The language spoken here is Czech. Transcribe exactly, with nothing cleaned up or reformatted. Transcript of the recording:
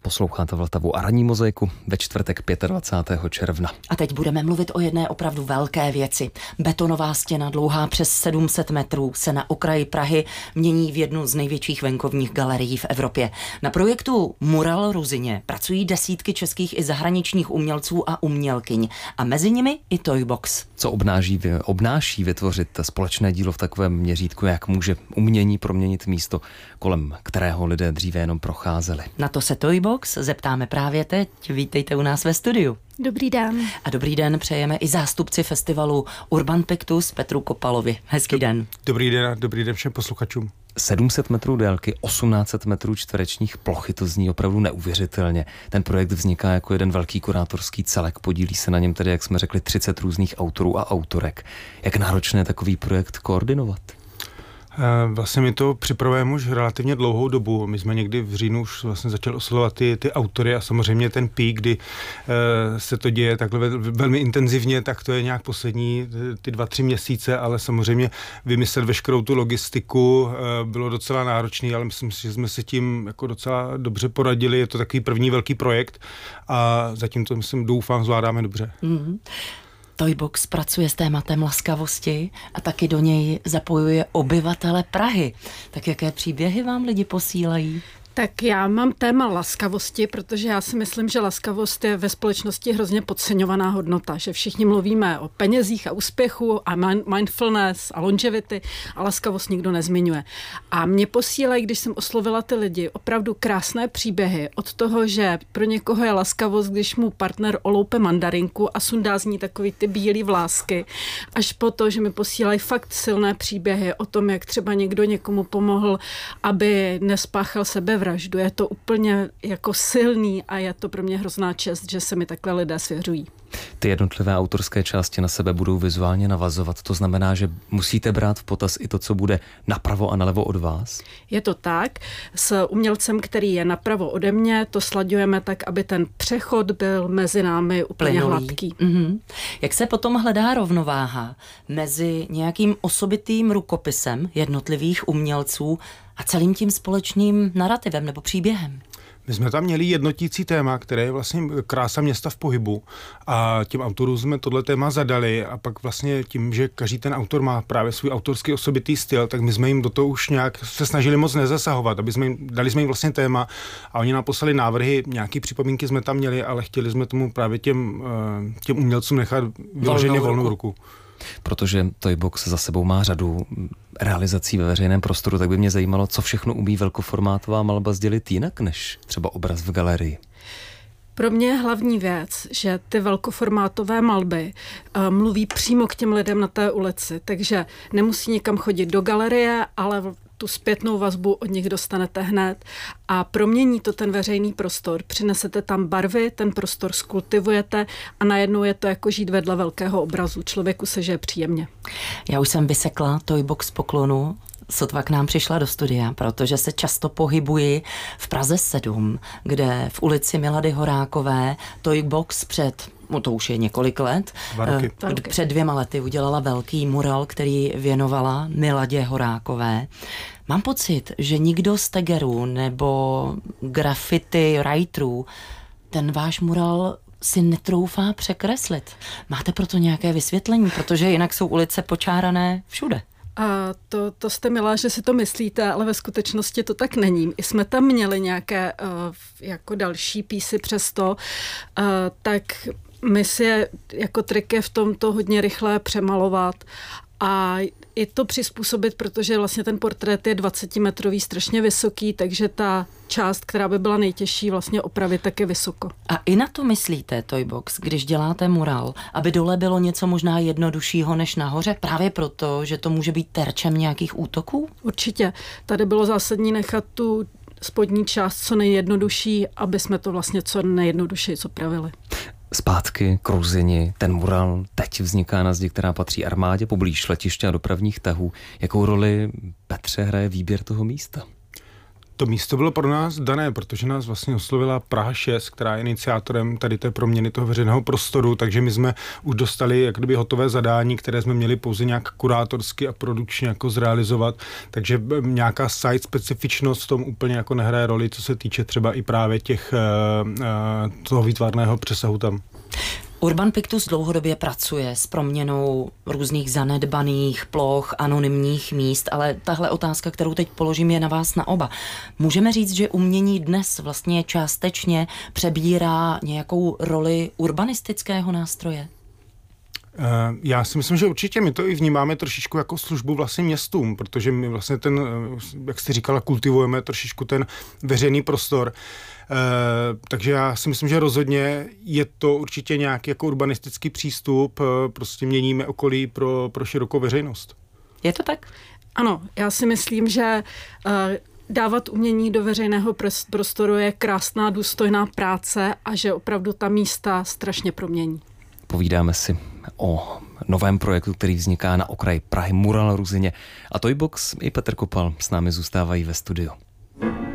Posloucháte Vltavu a ranní mozaiku ve čtvrtek dvacátého pátého června. A teď budeme mluvit o jedné opravdu velké věci. Betonová stěna dlouhá přes sedm set metrů se na okraji Prahy mění v jednu z největších venkovních galerií v Evropě. Na projektu Mural Ruzyně pracují desítky českých i zahraničních umělců a umělkyň. A mezi nimi i Toybox. Co obnáší, obnáší vytvořit společné dílo v takovém měřítku, jak může umění proměnit místo, kolem kterého lidé dříve jenom procházeli? Na to se Toybox zeptáme právě teď. Vítejte u nás ve studiu. Dobrý den. A dobrý den přejeme i zástupci festivalu Urban Pictus Petru Kopalovi. Hezký den. Dobrý den a dobrý den všem posluchačům. sedm set metrů délky, osmnáct set metrů čtverečních plochy, to zní opravdu neuvěřitelně. Ten projekt vzniká jako jeden velký kurátorský celek, podílí se na něm tedy, jak jsme řekli, třicet různých autorů a autorek. Jak náročné je takový projekt koordinovat? Vlastně mi to připravujeme už relativně dlouhou dobu. My jsme někdy v říjnu už vlastně začali oslovovat ty, ty autory a samozřejmě ten pík, kdy e, se to děje takhle velmi intenzivně, tak to je nějak poslední ty dva, tři měsíce, ale samozřejmě vymyslet veškerou tu logistiku e, bylo docela náročný, ale myslím si, že jsme se tím jako docela dobře poradili. Je to takový první velký projekt a zatím to, myslím, doufám, zvládáme dobře. Mm-hmm. Toybox pracuje s tématem laskavosti a taky do něj zapojuje obyvatele Prahy. Tak jaké příběhy vám lidi posílají? Tak já mám téma laskavosti, protože já si myslím, že laskavost je ve společnosti hrozně podceňovaná hodnota, že všichni mluvíme o penězích a úspěchu a mindfulness a longevity a laskavost nikdo nezmiňuje. A mě posílají, když jsem oslovila ty lidi, opravdu krásné příběhy od toho, že pro někoho je laskavost, když mu partner oloupe mandarinku a sundá z ní takový ty bílý vlásky, až po to, že mi posílají fakt silné příběhy o tom, jak třeba někdo někomu pomohl, aby nespáchal sebe vraždu. Je to úplně jako silný a je to pro mě hrozná čest, že se mi takhle lidé svěřují. Ty jednotlivé autorské části na sebe budou vizuálně navazovat. To znamená, že musíte brát v potaz i to, co bude napravo a nalevo od vás? Je to tak. S umělcem, který je napravo ode mě, to slaďujeme tak, aby ten přechod byl mezi námi úplně plynulý, hladký. Mm-hmm. Jak se potom hledá rovnováha mezi nějakým osobitým rukopisem jednotlivých umělců a celým tím společným narrativem nebo příběhem? My jsme tam měli jednotící téma, které je vlastně krása města v pohybu a těm autorům jsme tohle téma zadali a pak vlastně tím, že každý ten autor má právě svůj autorský osobitý styl, tak my jsme jim do toho už nějak se snažili moc nezasahovat, aby jsme jim, dali jsme jim vlastně téma a oni nám poslali návrhy, nějaké připomínky jsme tam měli, ale chtěli jsme tomu právě těm, těm umělcům nechat vyloženě volnou, volnou ruku. Protože Toybox za sebou má řadu realizací ve veřejném prostoru, tak by mě zajímalo, co všechno umí velkoformátová malba sdělit jinak než třeba obraz v galerii. Pro mě je hlavní věc, že ty velkoformátové malby uh, mluví přímo k těm lidem na té ulici, takže nemusí někam chodit do galerie, ale tu zpětnou vazbu od nich dostanete hned a promění to ten veřejný prostor. Přinesete tam barvy, ten prostor skultivujete a najednou je to jako žít vedle velkého obrazu. Člověku se žije příjemně. Já už jsem vysekla Toybox poklonu, sotva k nám přišla do studia, protože se často pohybuji v Praze sedm, kde v ulici Milady Horákové Toybox před, no to už je několik let, uh, před dvěma lety udělala velký mural, který věnovala Miladě Horákové. Mám pocit, že nikdo z tagerů nebo graffiti writerů ten váš mural si netroufá překreslit. Máte proto nějaké vysvětlení? Protože jinak jsou ulice počárané všude. A to, to jste milá, že si to myslíte, ale ve skutečnosti to tak není. I jsme tam měli nějaké uh, jako další písy přesto, uh, tak my si je, jako trik je v tom to hodně rychle přemalovat a i to přizpůsobit, protože vlastně ten portrét je dvacetimetrový, strašně vysoký, takže ta část, která by byla nejtěžší, vlastně opravit taky vysoko. A i na to myslíte, Toybox, když děláte mural, aby dole bylo něco možná jednoduššího než nahoře, právě proto, že to může být terčem nějakých útoků? Určitě. Tady bylo zásadní nechat tu spodní část co nejjednodušší, aby jsme to vlastně co nejjednodušeji opravili. Zpátky k Ruzyni. Ten mural teď vzniká na zdi, která patří armádě poblíž letiště a dopravních tahů. Jakou roli, Petře, hraje výběr toho místa? To místo bylo pro nás dané, protože nás vlastně oslovila Praha šest, která je iniciátorem tady té proměny toho veřejného prostoru, takže my jsme už dostali jak kdyby hotové zadání, které jsme měli pouze nějak kurátorsky a produkčně jako zrealizovat, takže nějaká site specifičnost v tom úplně jako nehraje roli, co se týče třeba i právě těch toho výtvarného přesahu tam. Urban Pictus dlouhodobě pracuje s proměnou různých zanedbaných ploch, anonymních míst, ale tahle otázka, kterou teď položím, je na vás na oba. Můžeme říct, že umění dnes vlastně částečně přebírá nějakou roli urbanistického nástroje? Já si myslím, že určitě my to i vnímáme trošičku jako službu vlastně městům, protože my vlastně ten, jak jste říkala, kultivujeme trošičku ten veřejný prostor. Uh, takže já si myslím, že rozhodně je to určitě nějaký jako urbanistický přístup, uh, prostě měníme okolí pro, pro širokou veřejnost. Je to tak? Ano, já si myslím, že uh, dávat umění do veřejného prostoru je krásná, důstojná práce a že opravdu ta místa strašně promění. Povídáme si o novém projektu, který vzniká na okraji Prahy, Mural Ruzyně. A Toybox i Petr Kopal s námi zůstávají ve studiu.